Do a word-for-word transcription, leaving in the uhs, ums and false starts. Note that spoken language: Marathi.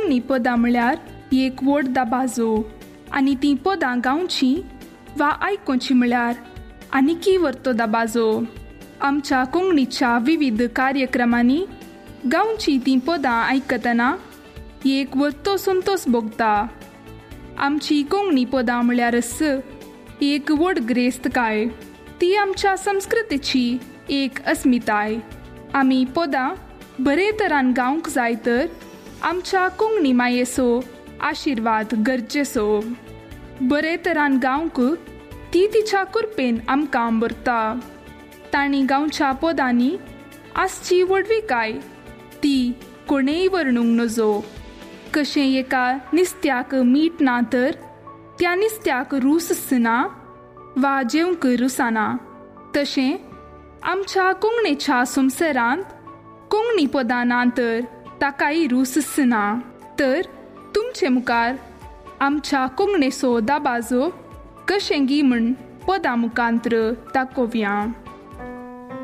कोंकणी पदां म्हळ्यार एक व्हड दाबाजो आनी ती पदां गावची वा आयकुची म्हळ्यार आनिकी वर्तो दाबाजो. आमच्या कोंकणीच्या विविध कार्यक्रमांनी गावची ती पदां आयकतना एक वर्तो संतोष भोगता. आमची कोंकणी पदां म्हळ्यारच एक व्हड गिरेस्तकाय. ती आमच्या संस्कृतीची एक अस्मिताय. आमी पदां बरे तरान गावंक जाय तर आमच्या कोंकणी मायेचो आशिर्वाद गरजेचो. बरे तरान गावंक ती तिच्या कृपेन आमकां भरता. तांणी गावच्या पदांनी आसची व्हडविकाय ती कोणेय वर्णूंक नजो. कशें एका नुस्त्याक मीठ ना तर त्या नुस्त्याक रूस ना वा जेवंक रुसाना, तशें आमच्या कोंकणीच्या संवसारांत कोंकणी पदां ना तर ताकाय रूस ना. तर तुमचे मुखार आमच्या कोंकणीचो दाबाजो कशें गी म्हूण पदां मुखांत्र दाखोवया.